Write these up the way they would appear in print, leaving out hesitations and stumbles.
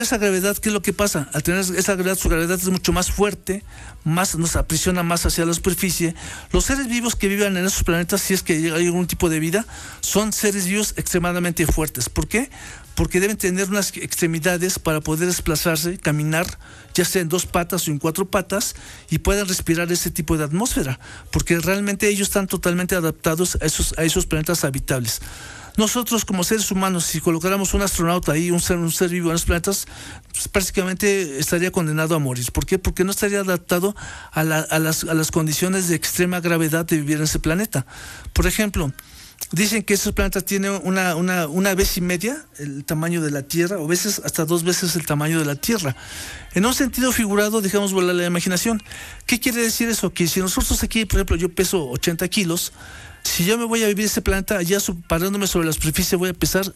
esa gravedad, ¿qué es lo que pasa? Al tener esa gravedad, su gravedad es mucho más fuerte, más nos aprisiona más hacia la superficie. Los seres vivos que vivan en esos planetas, si es que hay algún tipo de vida, son seres vivos extremadamente fuertes. ¿Por qué? Porque deben tener unas extremidades para poder desplazarse, caminar, ya sea en 2 patas o en 4 patas, y puedan respirar ese tipo de atmósfera, porque realmente ellos están totalmente adaptados a esos planetas habitables. Nosotros como seres humanos, si colocáramos un astronauta ahí, un ser vivo en los planetas, pues prácticamente estaría condenado a morir. ¿Por qué? Porque no estaría adaptado a las condiciones de extrema gravedad de vivir en ese planeta. Por ejemplo, dicen que esos planetas tienen una vez y media el tamaño de la Tierra, o veces hasta 2 veces el tamaño de la Tierra. En un sentido figurado, dejamos volar la imaginación. ¿Qué quiere decir eso? Que si nosotros aquí, por ejemplo, yo peso 80 kilos, si yo me voy a vivir ese planeta, allá parándome sobre la superficie voy a pesar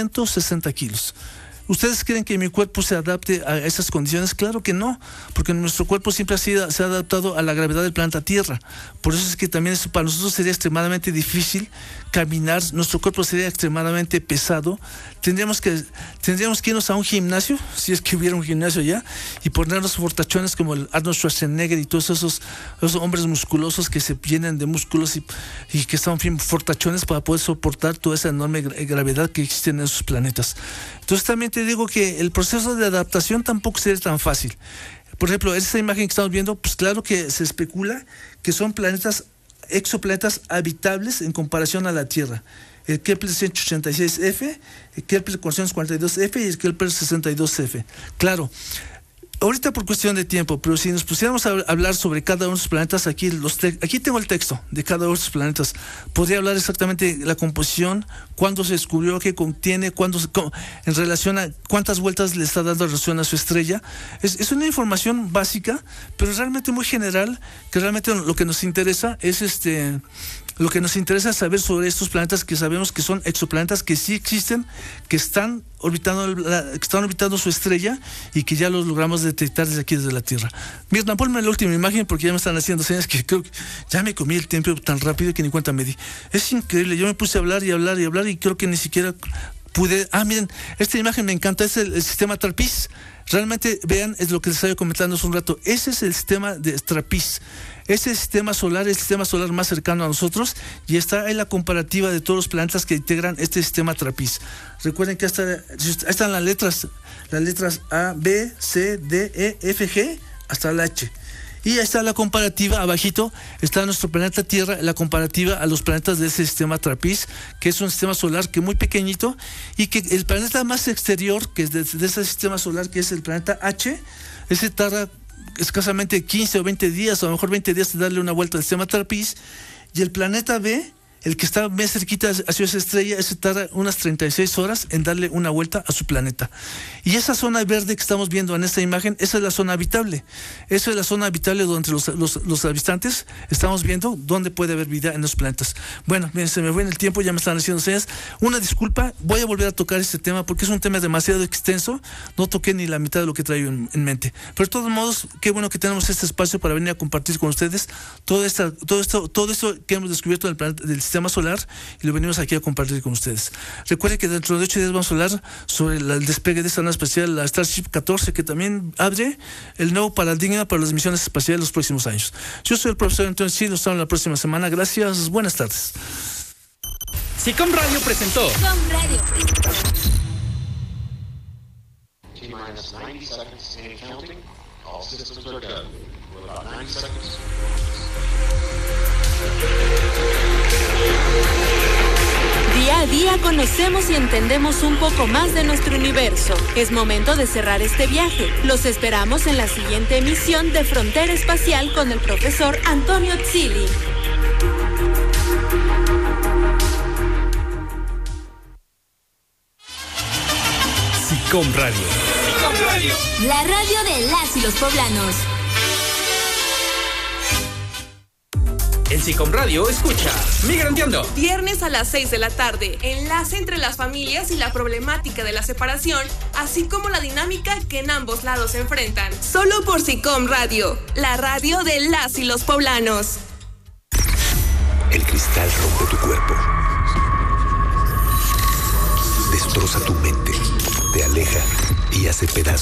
160 kilos. ¿Ustedes creen que mi cuerpo se adapte a esas condiciones? Claro que no, porque nuestro cuerpo siempre se ha adaptado a la gravedad del planeta Tierra. Por eso es que también para nosotros sería extremadamente difícil caminar, nuestro cuerpo sería extremadamente pesado. Tendríamos que irnos a un gimnasio, si es que hubiera un gimnasio allá, y ponernos fortachones como el Arnold Schwarzenegger y todos esos hombres musculosos que se llenan de músculos y que están fortachones para poder soportar toda esa enorme gravedad que existe en esos planetas. Entonces también te digo que el proceso de adaptación tampoco sería tan fácil. Por ejemplo, esta imagen que estamos viendo, pues claro que se especula que son exoplanetas habitables en comparación a la Tierra. El Kepler 186f, el Kepler 442f y el Kepler 62f. Claro, ahorita por cuestión de tiempo, pero si nos pusiéramos a hablar sobre cada uno de los planetas, aquí tengo el texto de cada uno de los planetas. Podría hablar exactamente de la composición, cuándo se descubrió, qué contiene, en relación a cuántas vueltas le está dando en relación a su estrella. Es una información básica, pero realmente muy general, que realmente lo que nos interesa es lo que nos interesa es saber sobre estos planetas que sabemos que son exoplanetas que sí existen, que están orbitando su estrella y que ya los logramos detectar desde la Tierra. Mirna, ponme la última imagen porque ya me están haciendo señas que creo que ya me comí el tiempo tan rápido que ni cuenta me di. Es increíble, yo me puse a hablar y creo que ni siquiera pude. Miren, esta imagen me encanta, es el sistema TRAPPIST. Realmente, vean, es lo que les estaba comentando hace un rato. Ese es el sistema de TRAPPIST. Ese sistema solar es el sistema solar más cercano a nosotros y está en la comparativa de todos los planetas que integran este sistema TRAPPIST. Recuerden que están las letras A, B, C, D, E, F, G, hasta la H. Y ahí está la comparativa, abajito está nuestro planeta Tierra, la comparativa a los planetas de ese sistema TRAPPIST, que es un sistema solar que es muy pequeñito, y que el planeta más exterior, que es de ese sistema solar, que es el planeta H, ese tarda escasamente 15 o 20 días, o a lo mejor 20 días de darle una vuelta al sistema TRAPPIST, y el planeta B, el que está más cerquita hacia esa estrella, ese tarda unas 36 horas en darle una vuelta a su planeta. Y esa zona verde que estamos viendo en esta imagen, esa es la zona habitable. Esa es la zona habitable donde los habitantes estamos viendo dónde puede haber vida en los planetas. Bueno, miren, se me fue en el tiempo, ya me están haciendo señas. Una disculpa, voy a volver a tocar este tema porque es un tema demasiado extenso. No toqué ni la mitad de lo que traigo en mente. Pero de todos modos, qué bueno que tenemos este espacio para venir a compartir con ustedes todo esto que hemos descubierto del sistema solar, y lo venimos aquí a compartir con ustedes. Recuerden que dentro de 8 días vamos a hablar sobre el despegue de esta nave espacial, la Starship 14, que también abre el nuevo paradigma para las misiones espaciales los próximos años. Yo soy el profesor Antonio Chi, nos vemos la próxima semana. Gracias, buenas tardes. SICOM Radio presentó SICOM Radio. T-minus 90 seconds and counting. All systems are go. We're about 90 seconds. Día a día conocemos y entendemos un poco más de nuestro universo. Es momento de cerrar este viaje. Los esperamos en la siguiente emisión de Frontera Espacial con el profesor Antonio Zilli. SICOM Radio. SICOM Radio. La radio de las y los poblanos. En SICOM Radio escucha Migranteando. Viernes a las 6 de la tarde. Enlace entre las familias y la problemática de la separación, así como la dinámica que en ambos lados se enfrentan. Solo por SICOM Radio, la radio de las y los poblanos. El cristal rompe tu cuerpo. Destroza tu mente. Te aleja y hace pedazos